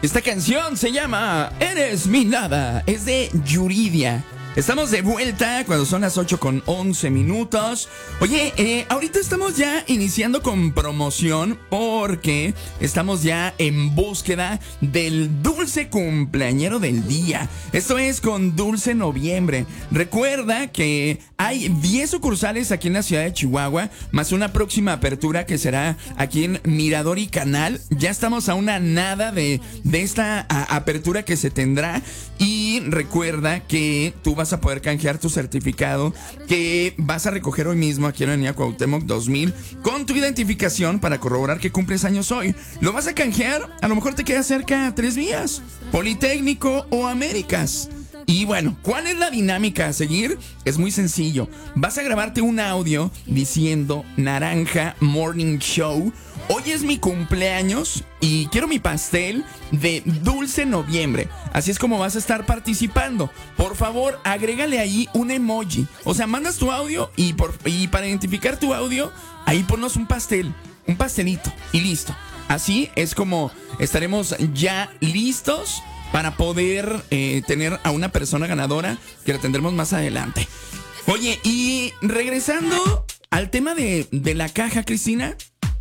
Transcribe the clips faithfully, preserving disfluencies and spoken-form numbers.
Esta canción se llama Eres mi nada. Es de Yuridia. Estamos de vuelta cuando son las ocho con once minutos. Oye, eh, ahorita estamos ya iniciando con promoción porque estamos ya en búsqueda del dulce cumpleañero del día. Esto es con Dulce Noviembre. Recuerda que hay diez sucursales aquí en la ciudad de Chihuahua, más una próxima apertura que será aquí en Mirador y Canal. Ya estamos a una nada de, de esta a, apertura que se tendrá. Y recuerda que tú vas a poder canjear tu certificado que vas a recoger hoy mismo aquí en la avenida Cuauhtémoc dos mil con tu identificación para corroborar que cumples años hoy. Lo vas a canjear, a lo mejor te queda cerca tres vías, Politécnico o Américas. Y bueno, ¿cuál es la dinámica a seguir? Es muy sencillo. Vas a grabarte un audio diciendo Naranja Morning Show. Hoy es mi cumpleaños y quiero mi pastel de Dulce Noviembre. Así es como vas a estar participando. Por favor, agrégale ahí un emoji. O sea, mandas tu audio y, por, y para identificar tu audio, ahí ponnos un pastel, un pastelito y listo. Así es como estaremos ya listos para poder eh, tener a una persona ganadora que la tendremos más adelante. Oye, y regresando al tema de, de la caja, Cristina,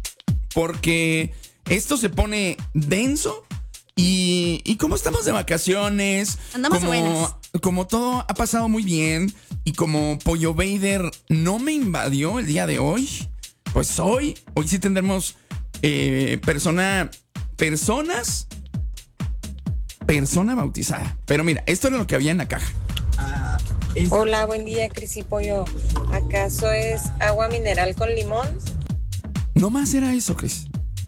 porque esto se pone denso y, y como estamos de vacaciones, andamos como, buenas. como todo ha pasado muy bien y como Pollo Vader no me invadió el día de hoy, pues hoy, hoy sí tendremos eh, persona, personas... persona bautizada. Pero mira, esto era lo que había en la caja. Ah, es... Hola, buen día, Cris y Pollo. ¿Acaso es agua mineral con limón? No más era eso, Cris.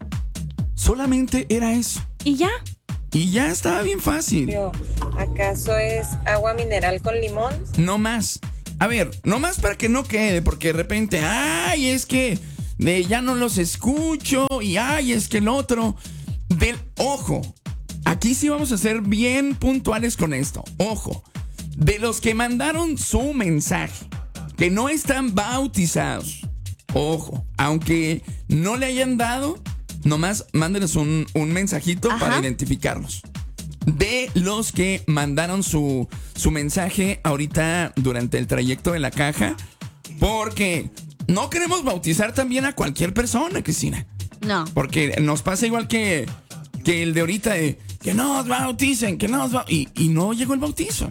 Solamente era eso. ¿Y ya? Y ya estaba bien fácil. ¿Acaso es agua mineral con limón? No más. A ver, no más para que no quede, porque de repente, ay, es que de, ya no los escucho y ay, es que el otro. Del ojo. Aquí sí vamos a ser bien puntuales con esto. Ojo, de los que mandaron su mensaje, que no están bautizados, ojo, aunque no le hayan dado, nomás mándenos un, un mensajito. Ajá. Para identificarlos. De los que mandaron su, su mensaje ahorita durante el trayecto de la caja, porque no queremos bautizar también a cualquier persona, Cristina. No. Porque nos pasa igual que... que el de ahorita de que nos bauticen, que nos bauticen, y, y no llegó el bautizo.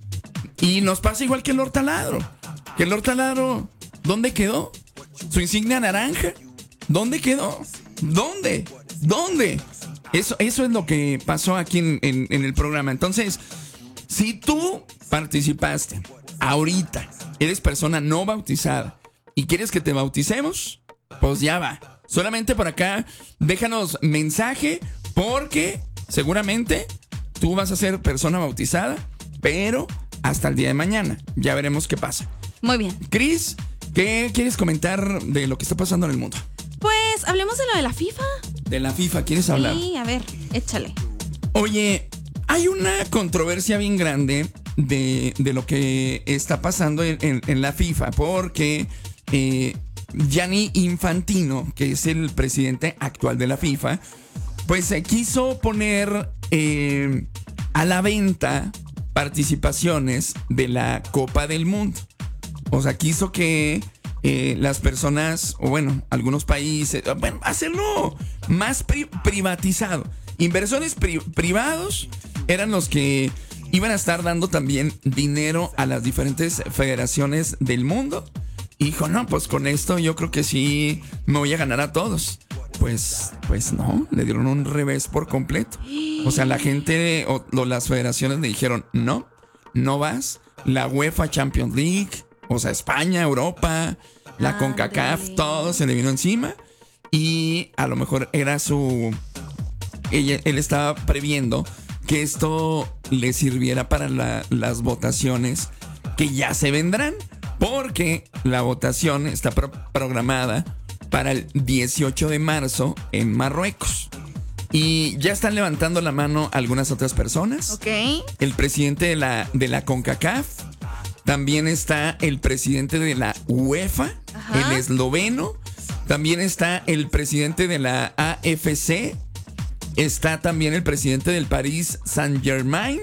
Y nos pasa igual que el hortaladro. Que el hortaladro, ¿dónde quedó? Su insignia naranja, ¿dónde quedó? ¿Dónde? ¿Dónde? Eso, eso es lo que pasó aquí en, en, en el programa. Entonces, si tú participaste ahorita, eres persona no bautizada y quieres que te bauticemos, pues ya va. Solamente por acá, déjanos mensaje. Porque seguramente tú vas a ser persona bautizada, pero hasta el día de mañana. Ya veremos qué pasa. Muy bien. Cris, ¿qué quieres comentar de lo que está pasando en el mundo? Pues hablemos de lo de la FIFA. De la FIFA, ¿quieres hablar? Sí, a ver, échale. Oye, hay una controversia bien grande de, de lo que está pasando en, en, en la FIFA, porque eh, Gianni Infantino, que es el presidente actual de la FIFA, pues se quiso poner eh, a la venta participaciones de la Copa del Mundo. O sea, quiso que eh, las personas, o bueno, algunos países, bueno, hacerlo más pri- privatizado. Inversores pri- privados eran los que iban a estar dando también dinero a las diferentes federaciones del mundo. Y dijo, no, pues con esto yo creo que sí me voy a ganar a todos. Pues, pues no, le dieron un revés por completo. O sea, la gente o, o las federaciones le dijeron, no, no vas. La UEFA Champions League, o sea, España, Europa, la André. CONCACAF, todo se le vino encima. Y a lo mejor era su... Ella, él estaba previendo que esto le sirviera para la, las votaciones que ya se vendrán. Porque la votación está pro- programada para el dieciocho de marzo en Marruecos. Y ya están levantando la mano algunas otras personas. Ok. El presidente de la, de la CONCACAF. También está el presidente de la UEFA, Ajá. el esloveno. También está el presidente de la A F C. está también el presidente del Paris Saint-Germain.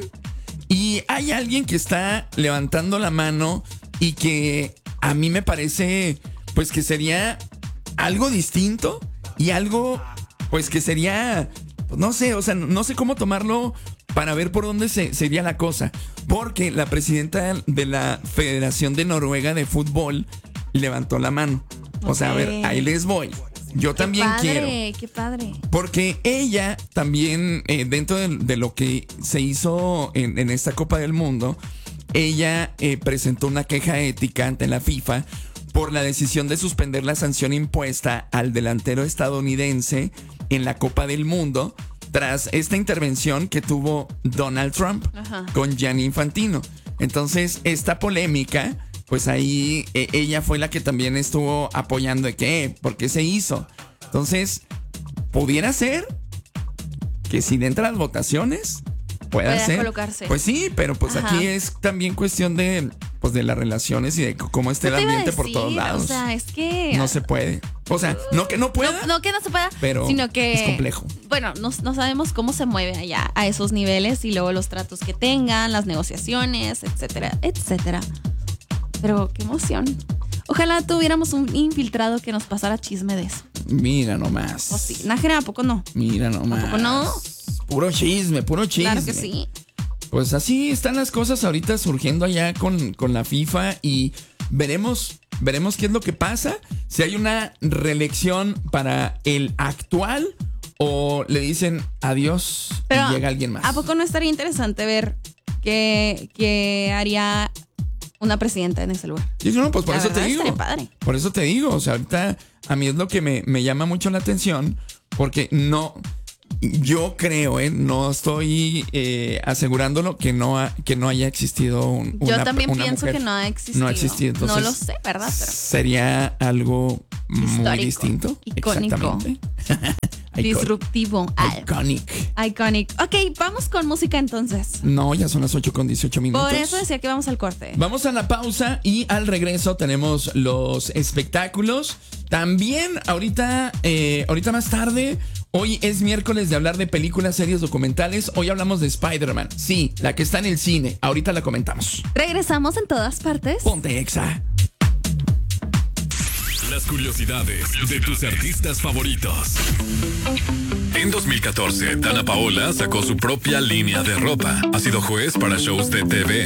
Y hay alguien que está levantando la mano y que a mí me parece, pues, que sería algo distinto y algo, pues, que sería, no sé, o sea, no sé cómo tomarlo para ver por dónde se, sería la cosa. Porque la presidenta de la Federación de Noruega de Fútbol levantó la mano. O okay. sea, a ver, ahí les voy. Yo qué también padre, quiero. Qué padre. Porque ella también, eh, dentro de, de lo que se hizo en, en esta Copa del Mundo, ella eh, presentó una queja ética ante la FIFA por la decisión de suspender la sanción impuesta al delantero estadounidense en la Copa del Mundo tras esta intervención que tuvo Donald Trump Ajá. con Gianni Infantino. Entonces, esta polémica, pues ahí eh, ella fue la que también estuvo apoyando de qué, por qué se hizo. Entonces, pudiera ser que si dentro de las votaciones pueda Pueda ser. colocarse. Pues sí, pero pues Ajá. aquí es también cuestión de, pues de las relaciones y de cómo esté el ambiente decir, por todos lados. O sea, es que no se puede. O sea, no que no pueda. No, no que no se pueda, pero sino que es complejo. Bueno, no, no sabemos cómo se mueve allá a esos niveles y luego los tratos que tengan, las negociaciones, etcétera, etcétera. Pero qué emoción. Ojalá tuviéramos un infiltrado que nos pasara chisme de eso. Mira nomás. O sí, Nájera, ¿a poco no? Mira nomás. ¿A poco no? Puro chisme, puro chisme. Claro que sí. Pues así están las cosas ahorita surgiendo allá con, con la FIFA y veremos, veremos qué es lo que pasa. Si hay una reelección para el actual o le dicen adiós Pero, y llega alguien más. ¿A poco no estaría interesante ver qué, qué haría una presidenta en ese lugar? Sí, no, pues por la eso verdad, te digo. Padre. Por eso te digo. O sea, ahorita a mí es lo que me, me llama mucho la atención porque no... Yo creo, ¿eh? No estoy eh, asegurándolo que no, ha, que no haya existido un, Yo una, también una pienso mujer. que no ha existido. No ha existido. Entonces, no lo sé, ¿verdad? Pero sería algo histórico, muy distinto. Icónico. Exactamente. Disruptivo. Iconic. Iconic. Ok, vamos con música entonces. No, ya son las ocho con dieciocho minutos. Por eso decía que vamos al corte. Vamos a la pausa y al regreso tenemos los espectáculos. También ahorita, eh, ahorita más tarde, hoy es miércoles de hablar de películas, series, documentales. Hoy hablamos de Spider-Man. Sí, la que está en el cine. Ahorita la comentamos. Regresamos en todas partes. Ponte Exa. Las curiosidades de tus artistas favoritos. En dos mil catorce, Dana Paola sacó su propia línea de ropa. Ha sido juez para shows de T V,